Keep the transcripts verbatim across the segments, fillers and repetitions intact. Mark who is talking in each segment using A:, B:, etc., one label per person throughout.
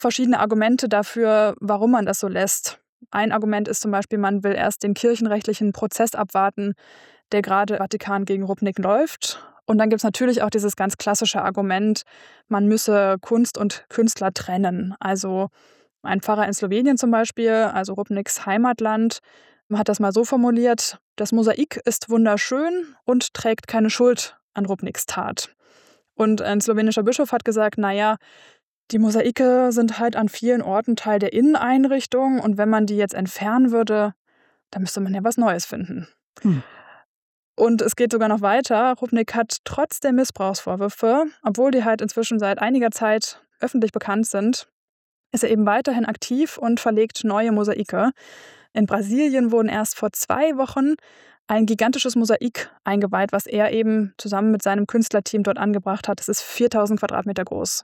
A: verschiedene Argumente dafür, warum man das so lässt. Ein Argument ist zum Beispiel, man will erst den kirchenrechtlichen Prozess abwarten, der gerade im Vatikan gegen Rupnik läuft. Und dann gibt es natürlich auch dieses ganz klassische Argument, man müsse Kunst und Künstler trennen. Also ein Pfarrer in Slowenien zum Beispiel, also Rupniks Heimatland, hat das mal so formuliert: Das Mosaik ist wunderschön und trägt keine Schuld an Rupniks Tat. Und ein slowenischer Bischof hat gesagt, naja, die Mosaike sind halt an vielen Orten Teil der Inneneinrichtung und wenn man die jetzt entfernen würde, dann müsste man ja was Neues finden.
B: Hm.
A: Und es geht sogar noch weiter. Rupnik hat trotz der Missbrauchsvorwürfe, obwohl die halt inzwischen seit einiger Zeit öffentlich bekannt sind, ist er eben weiterhin aktiv und verlegt neue Mosaike. In Brasilien wurden erst vor zwei Wochen ein gigantisches Mosaik eingeweiht, was er eben zusammen mit seinem Künstlerteam dort angebracht hat. Es ist viertausend Quadratmeter groß.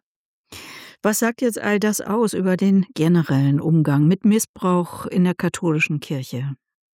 B: Was sagt jetzt all das aus über den generellen Umgang mit Missbrauch in der katholischen Kirche?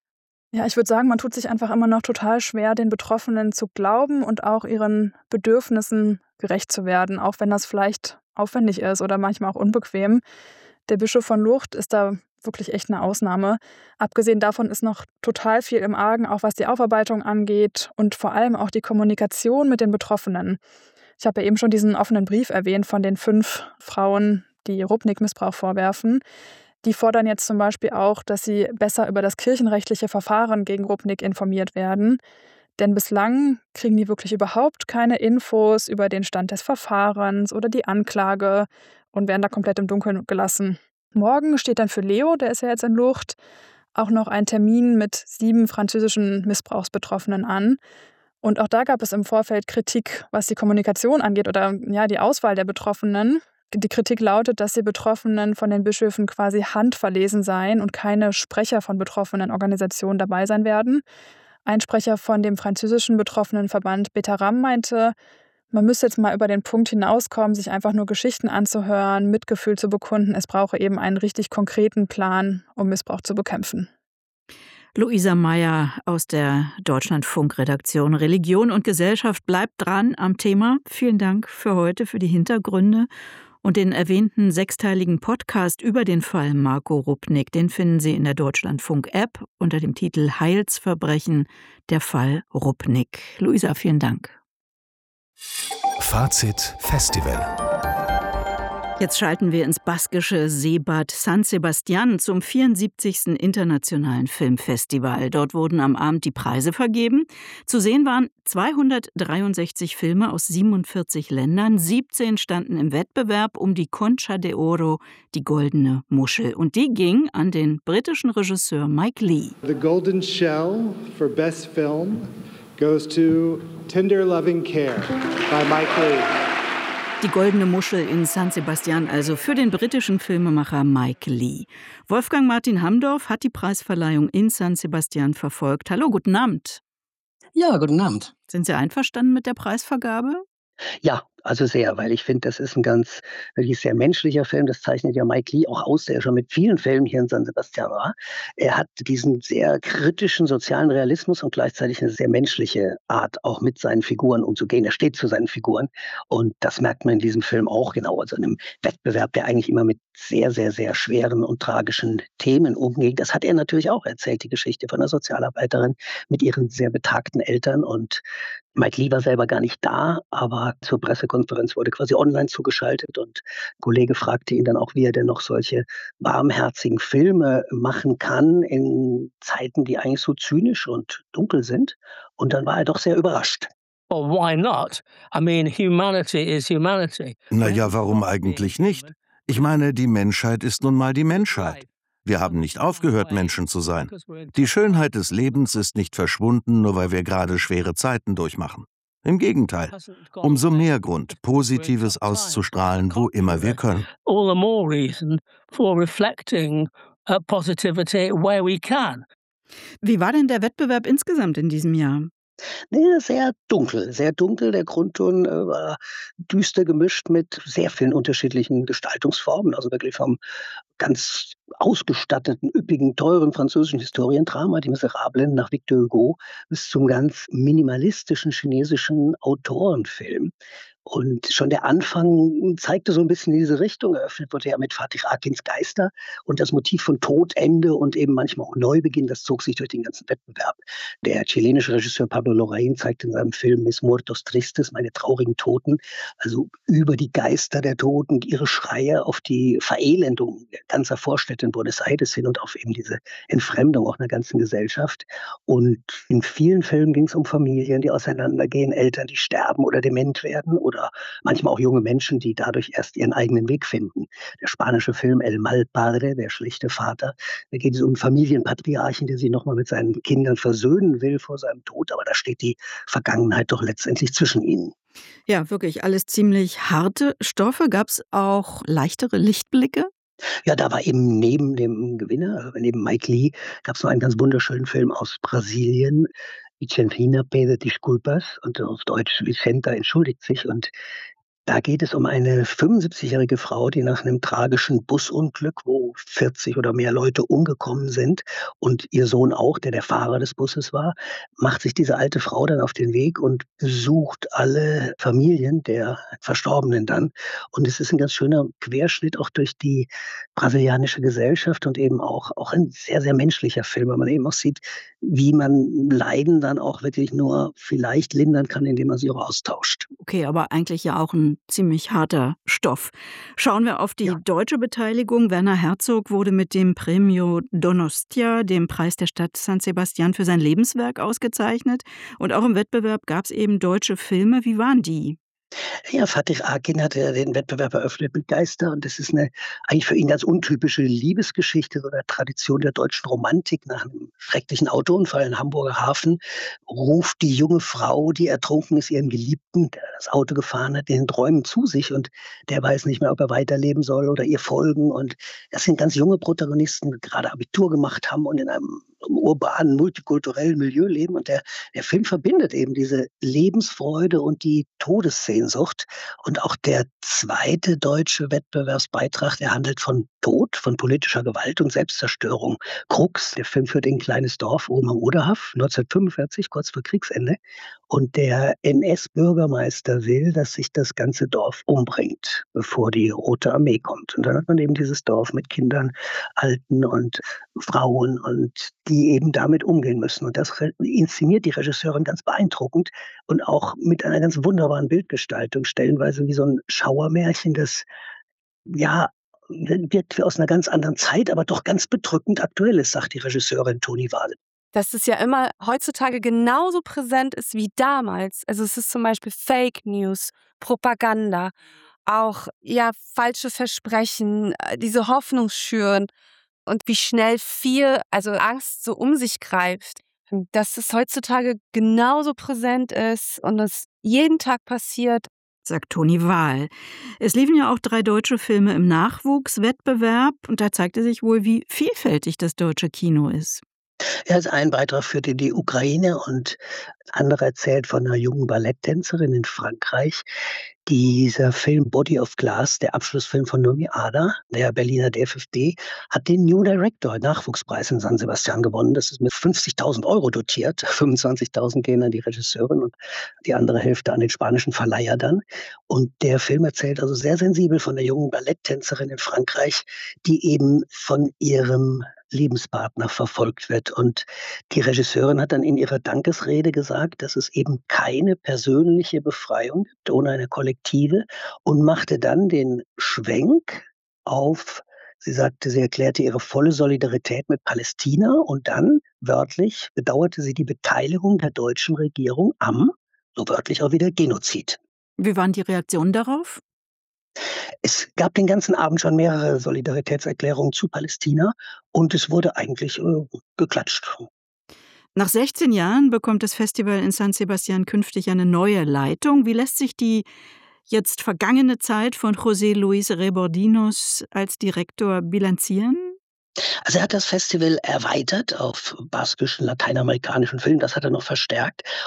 A: Ja, ich würde sagen, man tut sich einfach immer noch total schwer, den Betroffenen zu glauben und auch ihren Bedürfnissen gerecht zu werden, auch wenn das vielleicht aufwendig ist oder manchmal auch unbequem. Der Bischof von Lourdes ist da wirklich echt eine Ausnahme. Abgesehen davon ist noch total viel im Argen, auch was die Aufarbeitung angeht und vor allem auch die Kommunikation mit den Betroffenen. Ich habe ja eben schon diesen offenen Brief erwähnt von den fünf Frauen, die Rupnik Missbrauch vorwerfen. Die fordern jetzt zum Beispiel auch, dass sie besser über das kirchenrechtliche Verfahren gegen Rupnik informiert werden. Denn bislang kriegen die wirklich überhaupt keine Infos über den Stand des Verfahrens oder die Anklage und werden da komplett im Dunkeln gelassen. Morgen steht dann für Leo, der ist ja jetzt in Lourdes, auch noch ein Termin mit sieben französischen Missbrauchsbetroffenen an. Und auch da gab es im Vorfeld Kritik, was die Kommunikation angeht oder ja, die Auswahl der Betroffenen. Die Kritik lautet, dass die Betroffenen von den Bischöfen quasi handverlesen seien und keine Sprecher von betroffenen Organisationen dabei sein werden. Ein Sprecher von dem französischen Betroffenenverband Betaram meinte, man müsse jetzt mal über den Punkt hinauskommen, sich einfach nur Geschichten anzuhören, Mitgefühl zu bekunden. Es brauche eben einen richtig konkreten Plan, um Missbrauch zu bekämpfen.
B: Luisa Meyer aus der Deutschlandfunk-Redaktion. Religion und Gesellschaft bleibt dran am Thema. Vielen Dank für heute, für die Hintergründe. Und den erwähnten sechsteiligen Podcast über den Fall Marco Rupnik, den finden Sie in der Deutschlandfunk-App unter dem Titel Heilsverbrechen, der Fall Rupnik. Luisa, vielen Dank.
C: Fazit Festival.
B: Jetzt schalten wir ins baskische Seebad San Sebastian zum vierundsiebzigsten Internationalen Filmfestival. Dort wurden am Abend die Preise vergeben. Zu sehen waren zweihundertdreiundsechzig Filme aus siebenundvierzig Ländern. siebzehn standen im Wettbewerb um die Concha de Oro, die goldene Muschel. Und die ging an den britischen Regisseur Mike Leigh.
D: The Golden Shell for Best Film goes to Tender Loving Care by Mike Leigh.
B: Die goldene Muschel in San Sebastian, also für den britischen Filmemacher Mike Leigh. Wolfgang Martin Hamdorf hat die Preisverleihung in San Sebastian verfolgt. Hallo, guten Abend.
E: Ja, guten Abend.
B: Sind Sie einverstanden mit der Preisvergabe?
E: Ja, also sehr, weil ich finde, das ist ein ganz wirklich sehr menschlicher Film. Das zeichnet ja Mike Leigh auch aus, der schon mit vielen Filmen hier in San Sebastian war. Er hat diesen sehr kritischen sozialen Realismus und gleichzeitig eine sehr menschliche Art, auch mit seinen Figuren umzugehen. Er steht zu seinen Figuren und das merkt man in diesem Film auch genau. Also in einem Wettbewerb, der eigentlich immer mit sehr, sehr, sehr schweren und tragischen Themen umgeht. Das hat er natürlich auch erzählt, die Geschichte von einer Sozialarbeiterin mit ihren sehr betagten Eltern. Und Mike Leigh war selber gar nicht da, aber zur Pressekonferenz wurde quasi online zugeschaltet und ein Kollege fragte ihn dann auch, wie er denn noch solche warmherzigen Filme machen kann in Zeiten, die eigentlich so zynisch und dunkel sind. Und dann war er doch sehr überrascht.
F: Well, why not? I mean, humanity is humanity.
C: Na ja, warum eigentlich nicht? Ich meine, die Menschheit ist nun mal die Menschheit. Wir haben nicht aufgehört, Menschen zu sein. Die Schönheit des Lebens ist nicht verschwunden, nur weil wir gerade schwere Zeiten durchmachen. Im Gegenteil, umso mehr Grund, Positives auszustrahlen, wo immer wir können.
F: All the more reason for reflecting uh, positivity where we can.
B: Wie war denn der Wettbewerb insgesamt in diesem Jahr?
E: Nee, sehr dunkel, sehr dunkel. Der Grundton äh, war düster gemischt mit sehr vielen unterschiedlichen Gestaltungsformen. Also wirklich vom ganz ausgestatteten, üppigen, teuren französischen Historiendrama, Die Miserablen nach Victor Hugo, bis zum ganz minimalistischen chinesischen Autorenfilm. Und schon der Anfang zeigte so ein bisschen in diese Richtung. Eröffnet wurde ja mit Fatih Akins Geister und das Motiv von Tod, Ende und eben manchmal auch Neubeginn, das zog sich durch den ganzen Wettbewerb. Der chilenische Regisseur Pablo Larraín zeigte in seinem Film Mis Muertos Tristes, meine traurigen Toten, also über die Geister der Toten, ihre Schreie auf die Verelendung ganzer Vorstädte in Buenos Aires hin und auf eben diese Entfremdung auch einer ganzen Gesellschaft. Und in vielen Filmen ging es um Familien, die auseinandergehen, Eltern, die sterben oder dement werden oder manchmal auch junge Menschen, die dadurch erst ihren eigenen Weg finden. Der spanische Film El Mal Padre, der schlechte Vater, da geht es um einen Familienpatriarchen, der sich nochmal mit seinen Kindern versöhnen will vor seinem Tod, aber da steht die Vergangenheit doch letztendlich zwischen ihnen.
B: Ja, wirklich alles ziemlich harte Stoffe. Gab es auch leichtere Lichtblicke?
E: Ja, da war eben neben dem Gewinner, also neben Mike Leigh, gab es noch einen ganz wunderschönen Film aus Brasilien, Vicentina pede disculpas, und auf Deutsch Vicenta entschuldigt sich. Und da geht es um eine fünfundsiebzigjährige Frau, die nach einem tragischen Busunglück, wo vierzig oder mehr Leute umgekommen sind und ihr Sohn auch, der der Fahrer des Busses war, macht sich diese alte Frau dann auf den Weg und besucht alle Familien der Verstorbenen dann. Und es ist ein ganz schöner Querschnitt auch durch die brasilianische Gesellschaft und eben auch, auch ein sehr, sehr menschlicher Film, weil man eben auch sieht, wie man Leiden dann auch wirklich nur vielleicht lindern kann, indem man sie auch austauscht.
B: Okay, aber eigentlich ja auch ein ziemlich harter Stoff. Schauen wir auf die
E: Ja.
B: deutsche Beteiligung. Werner Herzog wurde mit dem Premio Donostia, dem Preis der Stadt San Sebastián, für sein Lebenswerk ausgezeichnet. Und auch im Wettbewerb gab es eben deutsche Filme. Wie waren die?
E: Ja, Fatih Akin hatte ja den Wettbewerb eröffnet mit Geister und das ist eine eigentlich für ihn ganz untypische Liebesgeschichte so der Tradition der deutschen Romantik. Nach einem schrecklichen Autounfall in Hamburger Hafen ruft die junge Frau, die ertrunken ist, ihren Geliebten, der das Auto gefahren hat, in den Träumen zu sich und der weiß nicht mehr, ob er weiterleben soll oder ihr folgen. Und das sind ganz junge Protagonisten, die gerade Abitur gemacht haben und in einem urbanen, multikulturellen Milieu leben. Und der, der Film verbindet eben diese Lebensfreude und die Todessehnsucht. Und auch der zweite deutsche Wettbewerbsbeitrag, der handelt von Tod, von politischer Gewalt und Selbstzerstörung. Krux, der Film führt in ein kleines Dorf oben am Oderhaf, neunzehnhundertfünfundvierzig, kurz vor Kriegsende. Und der N S-Bürgermeister will, dass sich das ganze Dorf umbringt, bevor die Rote Armee kommt. Und dann hat man eben dieses Dorf mit Kindern, Alten und Frauen und die eben damit umgehen müssen. Und das inszeniert die Regisseurin ganz beeindruckend und auch mit einer ganz wunderbaren Bildgestaltung, stellenweise wie so ein Schauermärchen, das ja wirkt wie aus einer ganz anderen Zeit, aber doch ganz bedrückend aktuell ist, sagt die Regisseurin Toni Wahl.
G: Dass es ja immer heutzutage genauso präsent ist wie damals. Also es ist zum Beispiel Fake News, Propaganda, auch ja falsche Versprechen, äh, diese Hoffnung schüren und wie schnell viel, also Angst so um sich greift. Dass es heutzutage genauso präsent ist und es jeden Tag passiert.
B: Sagt Toni Wahl. Es liefen ja auch drei deutsche Filme im Nachwuchswettbewerb und da zeigte sich wohl, wie vielfältig das deutsche Kino ist.
E: Er ist ein Beitrag führt in die Ukraine und andere erzählt von einer jungen Balletttänzerin in Frankreich. Dieser Film Body of Glass, der Abschlussfilm von Nomi Ada, der Berliner D F F B, hat den New Director Nachwuchspreis in San Sebastian gewonnen. Das ist mit fünfzigtausend Euro dotiert. fünfundzwanzigtausend gehen an die Regisseurin und die andere Hälfte an den spanischen Verleiher dann. Und der Film erzählt also sehr sensibel von der jungen Balletttänzerin in Frankreich, die eben von ihrem Lebenspartner verfolgt wird. Und die Regisseurin hat dann in ihrer Dankesrede gesagt, dass es eben keine persönliche Befreiung gibt ohne eine kollektive und machte dann den Schwenk auf, sie sagte, sie erklärte ihre volle Solidarität mit Palästina und dann wörtlich bedauerte sie die Beteiligung der deutschen Regierung am, so wörtlich auch wieder, Genozid.
B: Wie waren die Reaktionen darauf?
E: Es gab den ganzen Abend schon mehrere Solidaritätserklärungen zu Palästina und es wurde eigentlich äh, geklatscht.
B: Nach sechzehn Jahren bekommt das Festival in San Sebastián künftig eine neue Leitung. Wie lässt sich die jetzt vergangene Zeit von José Luis Rebordinos als Direktor bilanzieren?
E: Also er hat das Festival erweitert auf baskischen, lateinamerikanischen Film, das hat er noch verstärkt. Und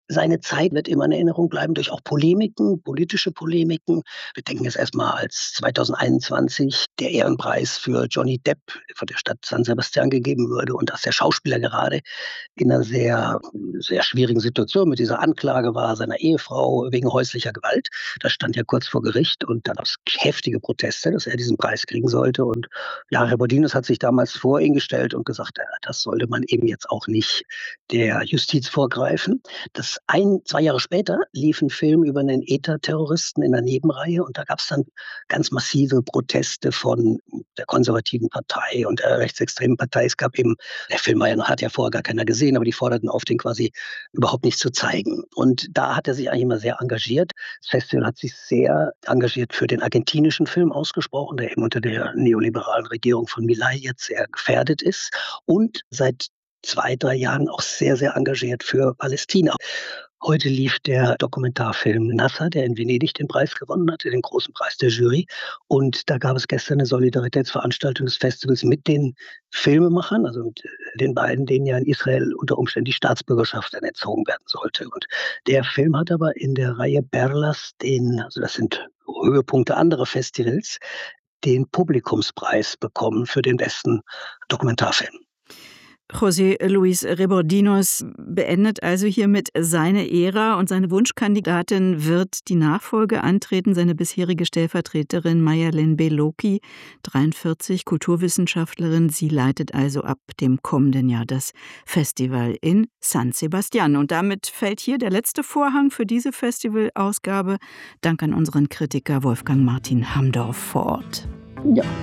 E: Seine Zeit wird immer in Erinnerung bleiben durch auch Polemiken, politische Polemiken. Wir denken jetzt erstmal, als zweitausendeinundzwanzig der Ehrenpreis für Johnny Depp von der Stadt San Sebastian gegeben wurde und dass der Schauspieler gerade in einer sehr, sehr schwierigen Situation mit dieser Anklage war, seiner Ehefrau wegen häuslicher Gewalt. Das stand ja kurz vor Gericht und dann gab es heftige Proteste, dass er diesen Preis kriegen sollte. Und ja, Rebordinos hat sich damals vor ihn gestellt und gesagt, ja, das sollte man eben jetzt auch nicht der Justiz vorgreifen. Das ein, zwei Jahre später lief ein Film über einen E T A-Terroristen in der Nebenreihe und da gab es dann ganz massive Proteste von der konservativen Partei und der rechtsextremen Partei. Es gab eben, der Film war ja, hat ja vorher gar keiner gesehen, aber die forderten auf, den quasi überhaupt nicht zu zeigen. Und da hat er sich eigentlich immer sehr engagiert. Das Festival hat sich sehr engagiert für den argentinischen Film ausgesprochen, der eben unter der neoliberalen Regierung von Milei jetzt sehr gefährdet ist und seit zwei, drei Jahren auch sehr, sehr engagiert für Palästina. Heute lief der Dokumentarfilm Nasser, der in Venedig den Preis gewonnen hatte, den großen Preis der Jury. Und da gab es gestern eine Solidaritätsveranstaltung des Festivals mit den Filmemachern, also mit den beiden, denen ja in Israel unter Umständen die Staatsbürgerschaft dann entzogen werden sollte. Und der Film hat aber in der Reihe Perlas den, also das sind Höhepunkte anderer Festivals, den Publikumspreis bekommen für den besten Dokumentarfilm.
B: José Luis Rebordinos beendet also hiermit seine Ära und seine Wunschkandidatin wird die Nachfolge antreten, seine bisherige Stellvertreterin Mayerlin Beloki, dreiundvierzig, Kulturwissenschaftlerin. Sie leitet also ab dem kommenden Jahr das Festival in San Sebastián. Und damit fällt hier der letzte Vorhang für diese Festivalausgabe. Dank an unseren Kritiker Wolfgang Martin Hamdorf vor Ort.
E: Ja.